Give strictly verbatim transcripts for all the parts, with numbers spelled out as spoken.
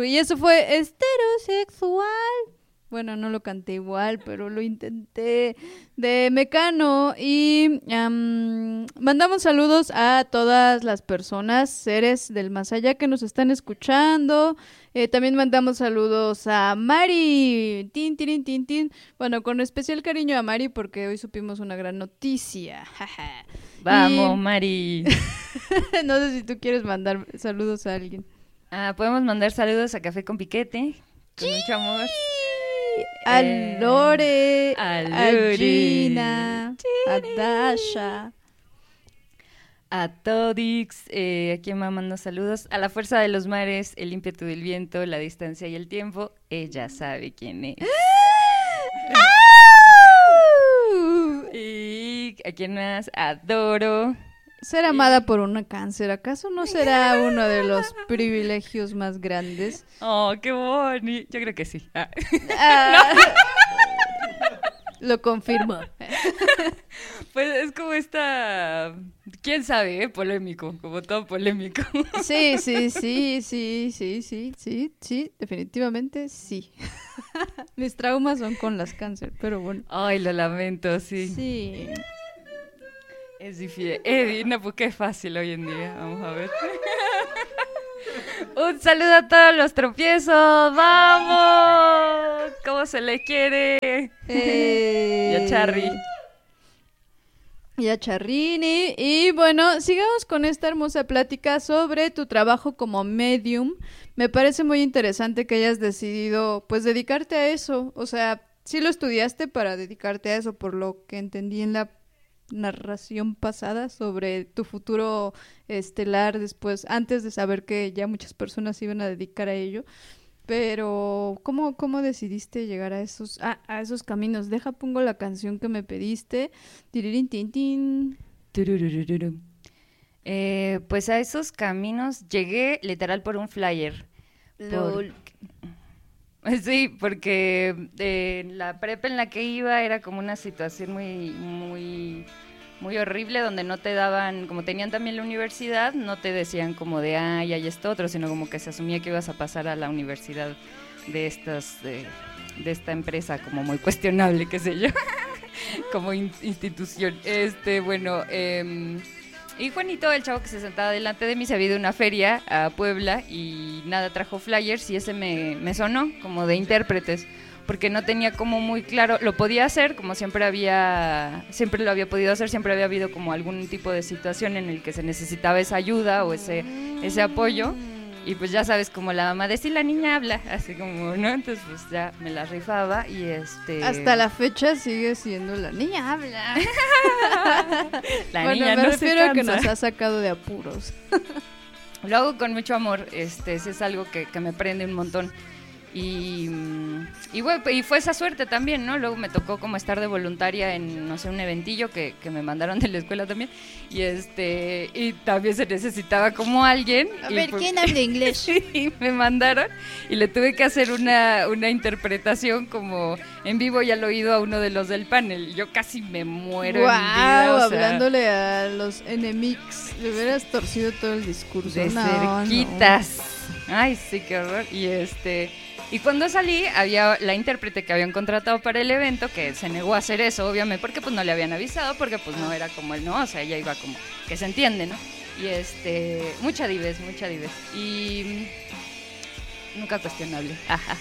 Y eso fue Heterosexual. Bueno, no lo canté igual, pero lo intenté, de Mecano. Y um, mandamos saludos a todas las personas, seres del más allá que nos están escuchando. Eh, también mandamos saludos a Mari. Tin, tin, tin, tin. Bueno, con especial cariño a Mari porque hoy supimos una gran noticia. Vamos, y... Mari. No sé si tú quieres mandar saludos a alguien. Ah, podemos mandar saludos a Café con Piquete, con ¡sí! Mucho amor. A eh, Lore, a, a Lore. Gina, ¡sí! A Dasha, a Todix, eh, a quien me manda saludos, a la fuerza de los mares, el ímpetu del viento, la distancia y el tiempo, ella sabe quién es. Y a quién más, adoro. Ser amada por una cáncer, ¿acaso no será uno de los privilegios más grandes? Oh, qué bonito. Yo creo que sí. Ah. Ah, no. Lo confirmo. Pues es como esta, quién sabe, ¿eh? Polémico, como todo polémico. Sí, sí, sí, sí, sí, sí, sí, sí, definitivamente sí. Mis traumas son con las cáncer, pero bueno. Ay, lo lamento, sí. Sí. Es difícil. Eddie, no, pues qué fácil hoy en día. Vamos a ver. Un saludo a todos los tropiezos. ¡Vamos! ¿Cómo se le quiere? Eh... Y a Charry. Y a Charrini. Y bueno, sigamos con esta hermosa plática sobre tu trabajo como medium. Me parece muy interesante que hayas decidido, pues, dedicarte a eso. O sea, sí lo estudiaste para dedicarte a eso, por lo que entendí en la narración pasada sobre tu futuro estelar después, antes de saber que ya muchas personas se iban a dedicar a ello. Pero ¿cómo, cómo decidiste llegar a esos a, a esos caminos? Deja, pongo la canción que me pediste. Tiririn, tin, tin. Eh, pues a esos caminos llegué literal por un flyer. Lol. Por... Sí, porque eh, la prepa en la que iba era como una situación muy, muy, muy horrible, donde no te daban, como tenían también la universidad, no te decían como de, ay, hay esto otro, sino como que se asumía que ibas a pasar a la universidad de estas, de, de esta empresa como muy cuestionable, qué sé yo, como in- institución. Este, bueno, eh, y Juanito, el chavo que se sentaba delante de mí, se había ido a una feria a Puebla y nada, trajo flyers y ese me, me sonó como de intérpretes, porque no tenía como muy claro, lo podía hacer, como siempre había, siempre lo había podido hacer, siempre había habido como algún tipo de situación en el que se necesitaba esa ayuda o ese, ese apoyo. Y pues ya sabes, como la mamá de si la niña habla, así como, ¿no? Entonces pues ya me la rifaba y este... Hasta la fecha sigue siendo la niña habla. La bueno, niña me no refiero se a que cansa. nos ha sacado de apuros. Lo hago con mucho amor, este, ese es algo que, que me prende un montón. Y, y, bueno, y fue esa suerte también, ¿no? Luego me tocó como estar de voluntaria en, no sé, un eventillo que, que me mandaron de la escuela también. Y este y también se necesitaba como alguien. A y ver, pues, ¿quién habla inglés? y me mandaron y le tuve que hacer una, una interpretación como en vivo y al oído a uno de los del panel. Y yo casi me muero Wow, en vida. O sea, hablándole a los enemigos. Le hubieras torcido todo el discurso. de No, cerquitas. No. Ay, sí, qué horror. Y este... Y cuando salí, había la intérprete que habían contratado para el evento, que se negó a hacer eso, obviamente, porque pues no le habían avisado, porque pues no era como él, no, o sea, ella iba como, que se entiende, ¿no? Y este, mucha dives, mucha dives. Y nunca cuestionable.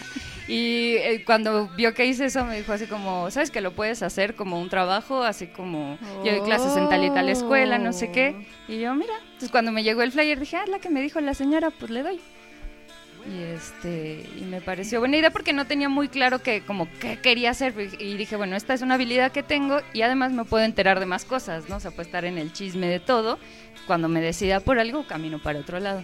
Y eh, cuando vio que hice eso, me dijo así como, ¿sabes que lo puedes hacer como un trabajo? Así como, oh. Yo doy clases en tal y tal escuela, no sé qué. Y yo, mira, entonces cuando me llegó el flyer dije, ah, la que me dijo la señora, pues le doy. Y este y me pareció buena idea porque no tenía muy claro que como qué quería hacer y dije, bueno, esta es una habilidad que tengo y además me puedo enterar de más cosas, ¿no? O sea, puedo estar en el chisme de todo. Cuando me decida por algo, camino para otro lado.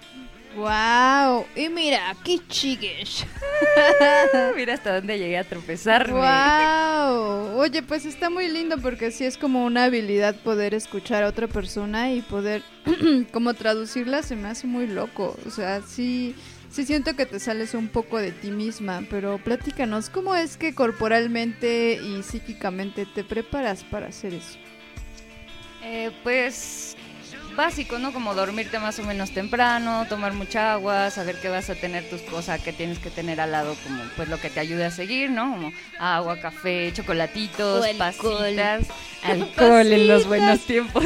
Wow, y mira, qué chigues. Mira hasta dónde llegué a tropezarme. Wow. Oye, pues está muy lindo porque sí es como una habilidad poder escuchar a otra persona y poder como traducirla, se me hace muy loco. O sea, sí Sí siento que te sales un poco de ti misma, pero platícanos, ¿cómo es que corporalmente y psíquicamente te preparas para hacer eso? Eh, pues básico, ¿no? Como dormirte más o menos temprano, tomar mucha agua, saber que vas a tener tus cosas, que tienes que tener al lado, como pues lo que te ayude a seguir, ¿no? Como agua, café, chocolatitos, pasitas, alcohol en los buenos tiempos.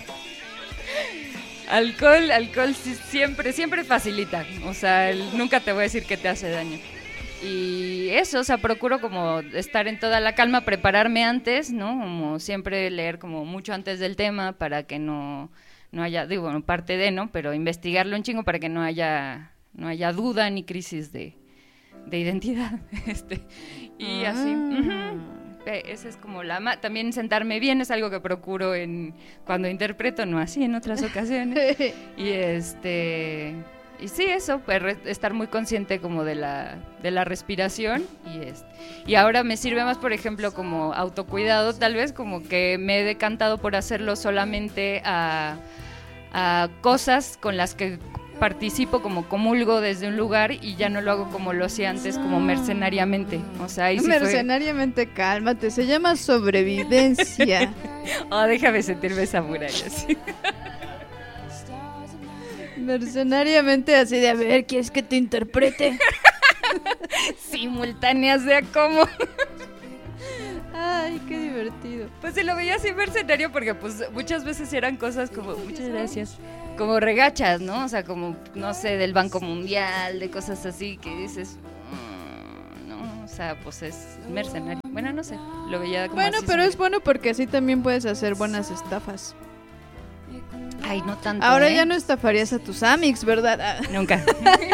Alcohol, alcohol sí, siempre, siempre facilita, o sea, el, nunca te voy a decir que te hace daño. Y eso, o sea, procuro como estar en toda la calma, prepararme antes, ¿no? Como siempre leer como mucho antes del tema para que no, no haya, digo, bueno, parte de, ¿no? Pero investigarlo un chingo para que no haya, no haya duda ni crisis de, de identidad, este, y ah. así. Uh-huh. Esa es como la ma- también sentarme bien es algo que procuro en cuando interpreto, no así en otras ocasiones. Y este y sí, eso, pues re- estar muy consciente como de la de la respiración y este y ahora me sirve más, por ejemplo, como autocuidado, tal vez como que me he decantado por hacerlo solamente a a cosas con las que participo, como comulgo desde un lugar y ya no lo hago como lo hacía antes, como mercenariamente. O sea, ahí sí mercenariamente, fue... cálmate, se llama sobrevivencia. Oh, déjame sentirme esa muralla, sí. Mercenariamente así de, a ver, ¿quieres que te interprete? Simultáneas de a cómo. Ay, qué divertido. Pues se lo veía así mercenario porque pues muchas veces eran cosas como, muchas gracias, como regachas, ¿no? O sea, como, no sé, del Banco Mundial, de cosas así que dices, mmm, no, o sea, pues es mercenario. Bueno, no sé, lo veía como bueno, así. Pero sobre... es bueno porque así también puedes hacer buenas estafas. Ay, no tanto, Ahora ¿eh? ya no estafarías a tus amics, ¿verdad? Nunca.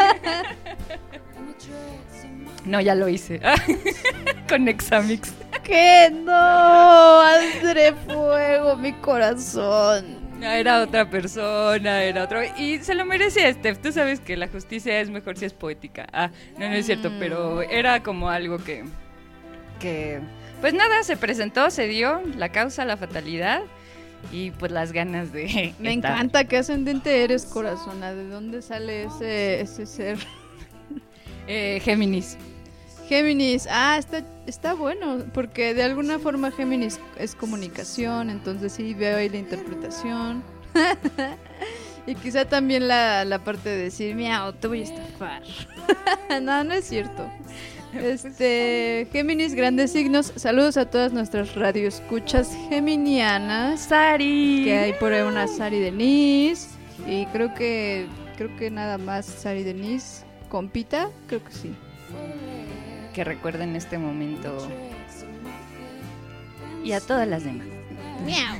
No, ya lo hice. Con Examix. ¡Que no! ¡Hazle fuego mi corazón! No, era otra persona, era otro... Y se lo merecía, Steph. Tú sabes que la justicia es mejor si es poética. Ah, no, no es cierto, Mm. pero era como algo que... que pues nada, se presentó, se dio la causa, la fatalidad y pues las ganas de... Me estar. encanta, ¿qué ascendente eres, corazona? ¿De dónde sale ese, ese ser? Eh, Géminis. Géminis, ah, está, está bueno, porque de alguna forma Géminis es comunicación, entonces sí veo ahí la interpretación. Y quizá también la, la parte de decir, miau, te voy a estafar. No, no es cierto. Este, Géminis, grandes signos. Saludos a todas nuestras radioescuchas geminianas. Sari. Que hay por ahí una Sari Denise. Y creo que, creo que nada más Sari Denise. Compita, creo que sí. Que recuerden este momento. Y a todas las demás. Miau.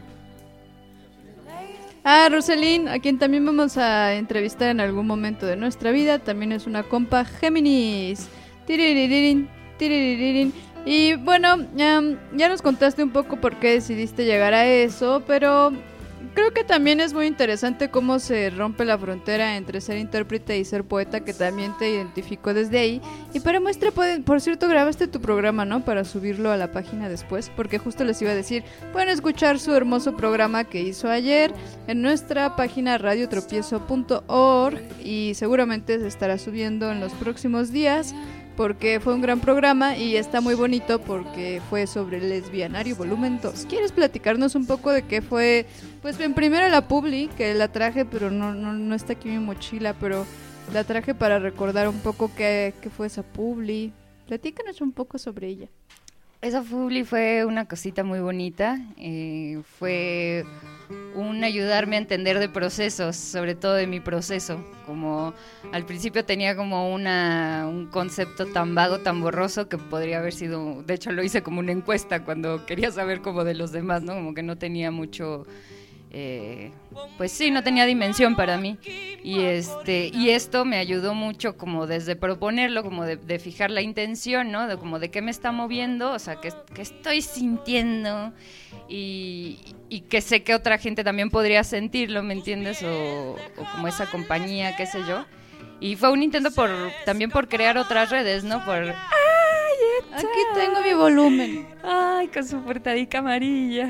Ah, Roselyn, a quien también vamos a entrevistar en algún momento de nuestra vida, también es una compa Géminis. Tiririririn, tiririririn. Y bueno, um, ya nos contaste un poco por qué decidiste llegar a eso, pero creo que también es muy interesante cómo se rompe la frontera entre ser intérprete y ser poeta, que también te identificó desde ahí. Y para muestra, pueden, por cierto, grabaste tu programa, ¿no? Para subirlo a la página después, porque justo les iba a decir, pueden escuchar su hermoso programa que hizo ayer en nuestra página radio tropiezo punto org y seguramente se estará subiendo en los próximos días, porque fue un gran programa y está muy bonito porque fue sobre el Lesbianario volumen dos. ¿Quieres platicarnos un poco de qué fue? Pues en primero la publi, que la traje, pero no, no, no está aquí mi mochila, pero la traje para recordar un poco qué, qué fue esa publi. Platícanos un poco sobre ella. Esa publi fue una cosita muy bonita, eh, fue un ayudarme a entender de procesos, sobre todo de mi proceso, como al principio tenía como una, un concepto tan vago, tan borroso que podría haber sido, de hecho lo hice como una encuesta cuando quería saber como de los demás, ¿no? Como que no tenía mucho... Eh, pues sí, no tenía dimensión para mí y este y esto me ayudó mucho como desde proponerlo, como de, de fijar la intención, ¿no? De como de qué me está moviendo, o sea, que, que estoy sintiendo y, y que sé que otra gente también podría sentirlo, ¿me entiendes? O, o como esa compañía, qué sé yo. Y fue un intento por también por crear otras redes, ¿no? Por... ¡Ay, aquí tengo mi volumen! ¡Ay, con su portadica amarilla!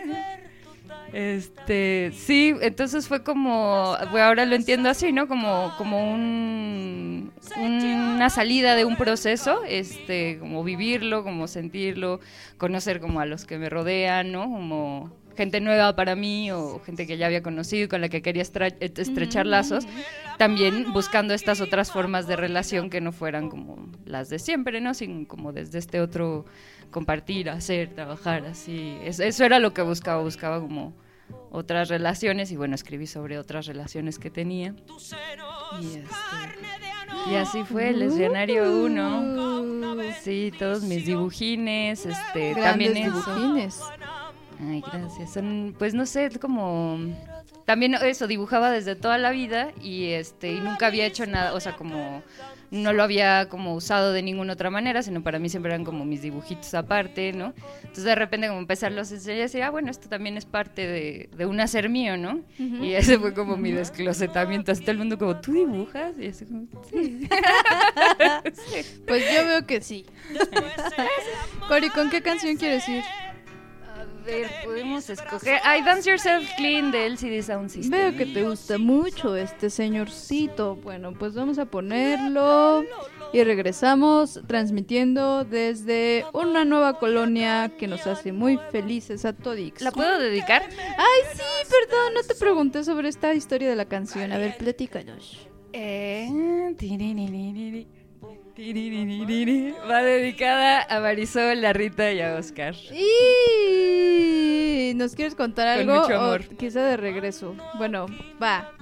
Este, sí, entonces fue como, bueno, ahora lo entiendo así, ¿no? Como, como un, una salida de un proceso, este, como vivirlo, como sentirlo, conocer como a los que me rodean, ¿no? Como gente nueva para mí o gente que ya había conocido y con la que quería estra- estrechar mm-hmm. lazos, también buscando estas otras formas de relación que no fueran como las de siempre, ¿no? Sino como desde este otro compartir, hacer, trabajar, así. Es, eso era lo que buscaba, buscaba como otras relaciones y bueno, escribí sobre otras relaciones que tenía. Y, este, y así fue el escenario uno. Sí, todos mis dibujines, este, también eso. Dibujines. Ay, gracias. Son, pues no sé, como también eso, dibujaba desde toda la vida y este y nunca había hecho nada, o sea, como no lo había como usado de ninguna otra manera, sino para mí siempre eran como mis dibujitos aparte, ¿no? Entonces de repente como empezarlos a enseñar y decir, ah, bueno, esto también es parte de, de un hacer mío, ¿no? Uh-huh. Y ese fue como uh-huh. mi desclosetamiento, así todo el mundo como, ¿tú dibujas? Y así como, sí. Sí. Pues yo veo que sí. Cori, ¿con qué canción quieres ir? A ver, podemos escoger. I Dance Yourself Clean de L C D Sound System. Veo que te gusta mucho este señorcito. Bueno, pues vamos a ponerlo y regresamos transmitiendo desde una nueva colonia que nos hace muy felices a todix. ¿La puedo dedicar? Ay, sí, perdón, no te pregunté sobre esta historia de la canción. A ver, platícanos. Eh... Va dedicada a Marisol, a Rita y a Oscar. ¿Y nos quieres contar Con algo? Mucho amor. O quizá de regreso. Bueno, va.